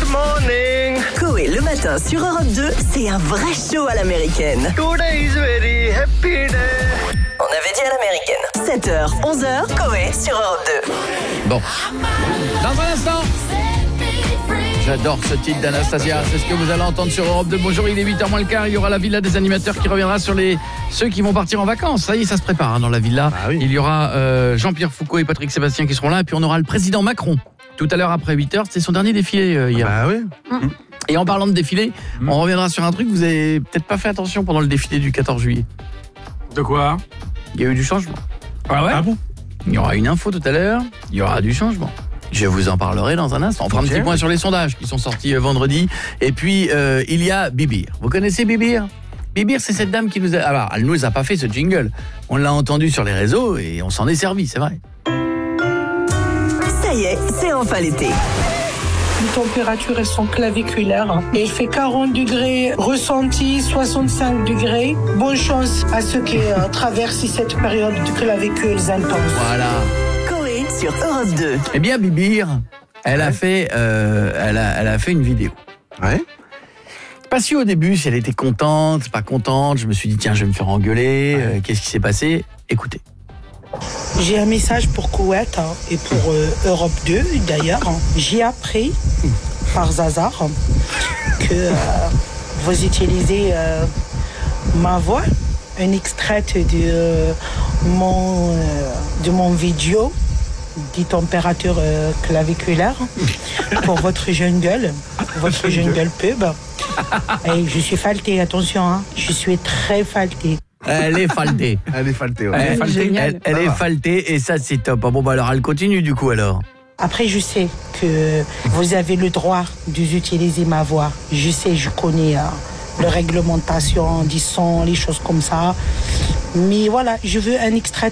morning. Coé le matin sur Europe 2, c'est un vrai show à l'américaine. Today is very happy day. On avait dit à l'américaine. 7h, 11h, Coé sur Europe 2. Bon. Dans un instant. J'adore ce titre d'Anastasia, c'est ce que vous allez entendre sur Europe 2. Bonjour, il est 8h moins le quart, il y aura la villa des animateurs qui reviendra sur ceux qui vont partir en vacances. Ça y est, ça se prépare dans la villa. Ah oui. Il y aura Jean-Pierre Foucault et Patrick Sébastien qui seront là, et puis on aura le président Macron. Tout à l'heure après 8h, c'était son dernier défilé hier. Ah oui. Et en parlant de défilé, on reviendra sur un truc, vous avez peut-être pas fait attention pendant le défilé du 14 juillet. De quoi? Il y a eu du changement. Ah ouais? Ah bon? Il y aura une info tout à l'heure, il y aura du changement. Je vous en parlerai dans un instant. On fera un petit point sur les sondages qui sont sortis vendredi. Et puis, il y a Bibir. Vous connaissez Bibir? Bibir, c'est cette dame qui nous a... Alors, elle nous a pas fait ce jingle. On l'a entendu sur les réseaux et on s'en est servi, c'est vrai. Ça y est, c'est enfin l'été. Les températures, elles sont claviculaires. Et il fait 40 degrés ressenti, 65 degrés. Bonne chance à ceux qui traversent cette période de clavicules intenses. Voilà. Coé sur Europe 2. Eh bien, Bibir, elle a fait une vidéo. Ouais. Pas su au début si elle était contente, pas contente. Je me suis dit, tiens, je vais me faire engueuler. Qu'est-ce qui s'est passé? Écoutez. J'ai un message pour Koweït et pour Europe 2 d'ailleurs. J'ai appris par hasard que vous utilisez ma voix, un extrait de mon vidéo des températures claviculaires pour votre jungle pub. Et je suis faltée, attention, hein, je suis très faltée. Elle est faltée. Elle est faltée, ouais. Elle est faltée et ça c'est top. Bon bah alors elle continue du coup alors. Après je sais que vous avez le droit d'utiliser ma voix. Je sais, je connais la réglementation, du son, les choses comme ça. Mais voilà, je veux un extrait